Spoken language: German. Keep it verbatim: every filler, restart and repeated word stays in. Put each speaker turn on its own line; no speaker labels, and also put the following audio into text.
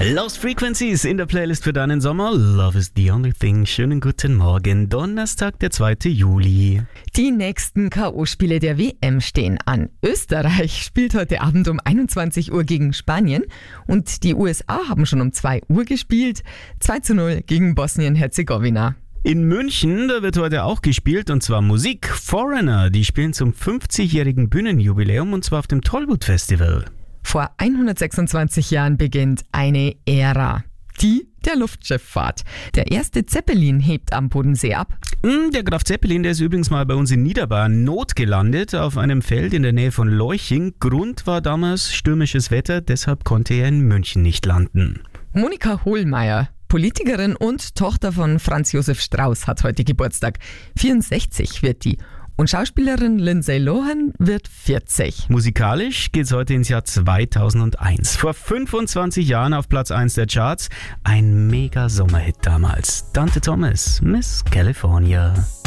Lost Frequencies in der Playlist für deinen Sommer. Love is the only thing. Schönen guten Morgen. Donnerstag, der zweite Juli.
Die nächsten K O-Spiele der W M stehen an. Österreich spielt heute Abend um einundzwanzig Uhr gegen Spanien und die U S A haben schon um zwei Uhr gespielt. zwei zu null gegen Bosnien-Herzegowina.
In München, da wird heute auch gespielt, und zwar Musik. Foreigner, die spielen zum fünfzigjährigen Bühnenjubiläum, und zwar auf dem Tollwood Festival.
Vor hundertsechsundzwanzig Jahren beginnt eine Ära, die der Luftschifffahrt. Der erste Zeppelin hebt am Bodensee ab.
Der Graf Zeppelin, der ist übrigens mal bei uns in Niederbayern notgelandet auf einem Feld in der Nähe von Leuching. Grund war damals stürmisches Wetter, deshalb konnte er in München nicht landen.
Monika Hohlmeier, Politikerin und Tochter von Franz Josef Strauß, hat heute Geburtstag. vierundsechzig wird die. Und Schauspielerin Lindsay Lohan wird vierzig.
Musikalisch geht's heute ins Jahr zweitausendeins. Vor fünfundzwanzig Jahren auf Platz eins der Charts. Ein mega Sommerhit damals. Dante Thomas, Miss California.